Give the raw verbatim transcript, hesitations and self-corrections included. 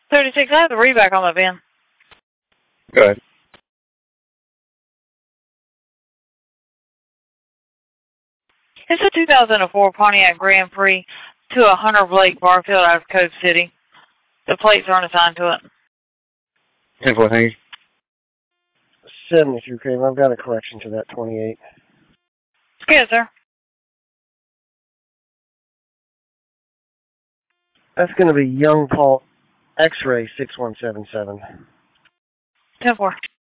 thirty-six, I have the reback on that van. Go ahead. It's a two thousand four Pontiac Grand Prix to a Hunter Blake Barfield out of Cove City. The plates aren't assigned to it. ten four, thank you. seventy-three, Craven. I've got a correction to that twenty-eight. It's good, sir. That's going to be Young Paul X-Ray six one seven seven. ten four.